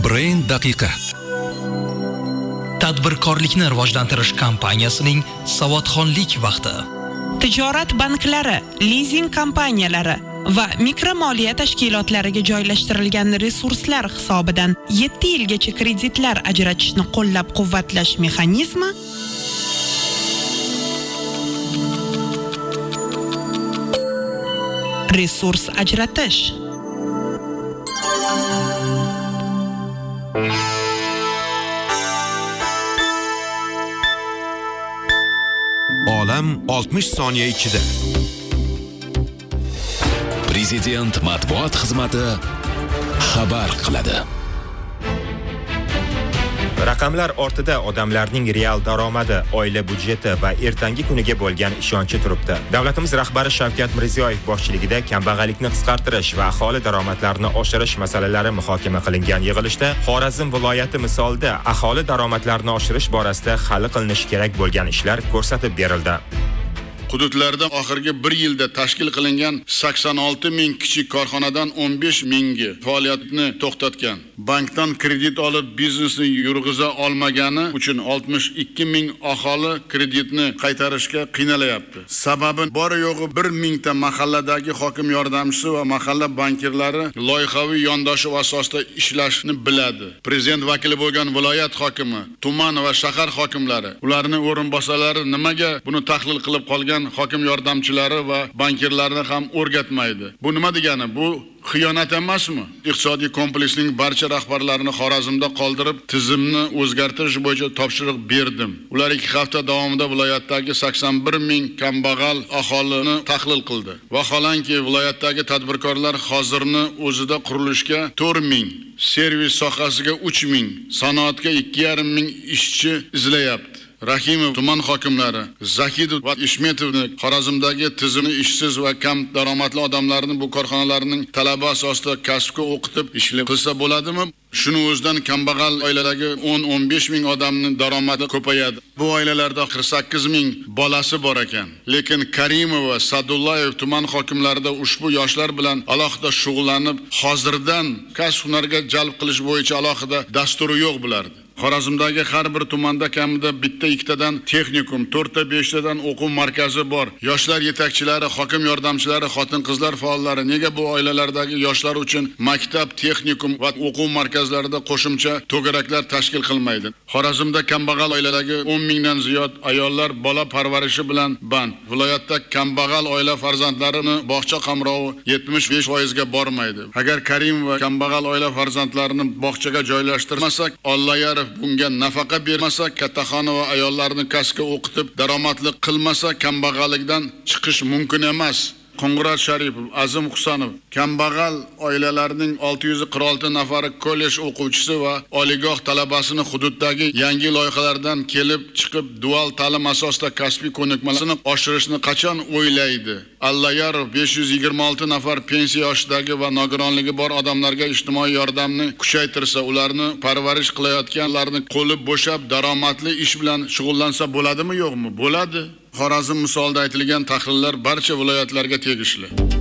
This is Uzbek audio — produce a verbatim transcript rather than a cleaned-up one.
Brain daqiqa. Tadbirkorlikni rivojlantirish kompaniyasining savodxonlik vaqti. Tijorat banklari, leasing kompaniyalari va mikromoliya tashkilotlariga joylashtirilgan resurslar hisobidan yetti yilgacha kreditlar ajratishni qo'llab-quvvatlash mexanizmi resurs ajratish. Olam oltmish soniya ichida. Prezident matbuot xizmati xabar qiladi. Raqamlar ortida odamlarning real daromadi, oila budjeti va ertangi kuniga bo'lgan ishonchi turibdi. Davlatimiz rahbari Shavkat Mirziyoyev boshchiligida kambag'allikni qisqartirish va aholi daromadlarini oshirish masalalari muhokama qilingan yig'ilishda Xorazm viloyati misolida aholi daromadlarini oshirish borasida hali qilinishi kerak bo'lgan ishlar ko'rsatib berildi. Hududlarda oxirgi bir yilda tashkil qilingan sakson olti ming kichik korxonadan o'n besh mingi faoliyatni to'xtatgan. Bankdan kredit olib biznesni yurg'iza olmagani uchun oltmish ikki ming aholi kreditni qaytarishga qiynalayapti. Sababi bor yo'g'i bir mingta mahalladagi hokim yordamchisi va mahalla bankirlari loyihaviy yondashuv asosida ishlashni biladi. Prezident vakili bo'lgan viloyat hokimi, tuman va shahar hokimlari, ularning o'rinbosarlari nimaga buni tahlil qilib qolgan hokim yordamchilari va bankirlarni ham o'rgatmaydi. Bu nima degani? Bu xiyonat emasmi? Iqtisodiy kompleksning barcha rahbarlarini Xorazmda qoldirib, tizimni o'zgartirish bo'yicha topshiriq berdim. Ular ikki hafta davomida viloyatdagi sakson bir ming kambag'al aholini tahlil qildi. Vaholanki viloyatdagi tadbirkorlar hozirni o'zida qurilishga to'rt ming, servis sohasiga uch ming, sanoatga ikki yarim ming ishchi izlayapti. Rahimov tuman hokimlari, Zakidov va Ishmetovni Xorazmdagi tizimli ishsiz va kam daromadli odamlarni bu korxonalarning talabi asosida kasbga o'qitib ishli qilsa bo'ladimi? Shuni o'zidan kambag'al oiladagi o'n o'n besh ming odamning daromadi ko'payadi. Bu oilalarda qirq sakkiz ming bolasi bor ekan. Lekin Karimov va Sadullayev tuman hokimlarida ushbu yoshlar bilan alohida shug'ullanib, hozirdan kasb hunarga jalb qilish bo'yicha alohida dasturi yo'q bulardi. Xorazmdagi har bir tumanda kamida bitta ikkitadan texnikum, to'rtta beshtadan o'quv markazi bor. Yoshlar yetakchilari, hokim yordamchilari, xotin-qizlar faollari nega bu oilalardagi yoshlar uchun maktab, texnikum va o'quv markazlarida qo'shimcha to'garaklar tashkil qilmaydi? Xorazmda kambag'al oiladagi o'n mingdan ziyod ayollar bola parvarishi bilan band. Viloyatda kambag'al oila farzandlarini bog'cha qamrovi yetmish besh foiz ga bormaydi. Agar Karim va kambag'al oila farzandlarini bog'chaga joylashtirmasak, Alloh bunga nafaqa bermasa, kattaxona va ayollarni kasbga o'qitib, daromadli qilmasa, kambag'allikdan chiqish mumkin emas. Qo'ng'irot Sharipov, Azim Husanov, kambag'al oilalarning olti yuz qirq olti nafari kollej o'quvchisi va oliygoh talabasini hududdagi yangi loyihalardan kelib chiqib dual ta'lim asosida kasbiy ko'nikmalarni oshirishni qachon o'ylaydi? Allayarov besh yuz yigirma olti nafar pensiya yoshidagi va nogironligi bor odamlarga ijtimoiy yordamni kuchaytirsa, ularni parvarish qilayotganlarni qo'li bo'shab daromadli ish bilan shug'ullansa bo'ladimi, yo'qmi? Bo'ladi. Xorazm misolida aytilgan tahlillar barcha viloyatlarga tegishli.